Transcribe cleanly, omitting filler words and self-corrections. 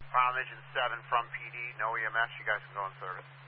Engine 7 from PD, no EMS, you guys can go in service.